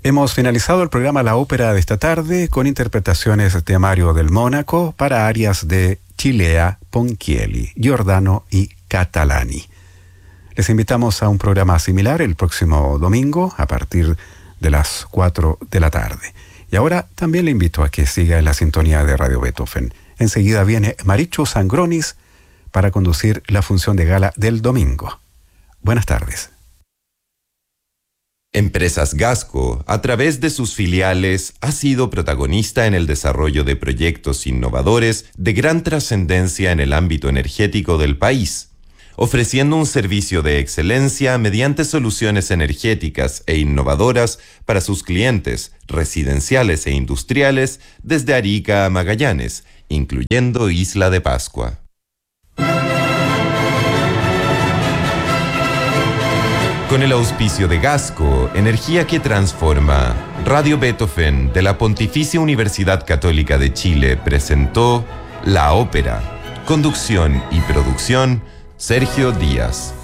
Hemos finalizado el programa La Ópera de esta tarde con interpretaciones de Mario del Mónaco para arias de Cilea, Ponchielli, Giordano y Catalani. Les invitamos a un programa similar el próximo domingo a partir de las 4 de la tarde. Y ahora también le invito a que siga en la sintonía de Radio Beethoven. Enseguida viene Marichu Sangronis para conducir la función de gala del domingo. Buenas tardes. Empresas Gasco, a través de sus filiales, ha sido protagonista en el desarrollo de proyectos innovadores de gran trascendencia en el ámbito energético del país, ofreciendo un servicio de excelencia mediante soluciones energéticas e innovadoras para sus clientes residenciales e industriales desde Arica a Magallanes, incluyendo Isla de Pascua. Con el auspicio de Gasco, energía que transforma, Radio Beethoven de la Pontificia Universidad Católica de Chile presentó La Ópera. Conducción y producción, Sergio Díaz.